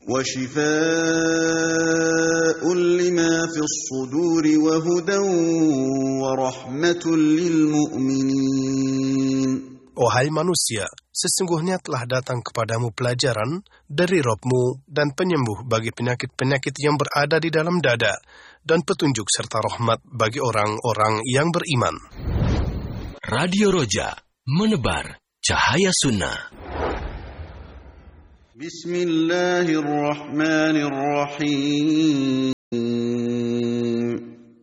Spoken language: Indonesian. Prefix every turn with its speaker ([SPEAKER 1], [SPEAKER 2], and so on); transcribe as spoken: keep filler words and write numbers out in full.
[SPEAKER 1] وشفاء لما في الصدور وهدى ورحمة للمؤمنين.
[SPEAKER 2] Wahai manusia, sesungguhnya telah datang kepadamu pelajaran dari Rabb-Mu dan penyembuh bagi penyakit-penyakit yang berada di dalam dada, dan petunjuk serta rahmat bagi orang-orang yang beriman.
[SPEAKER 3] Radio Roja, menebar cahaya sunnah.
[SPEAKER 1] Bismillahirrahmanirrahim.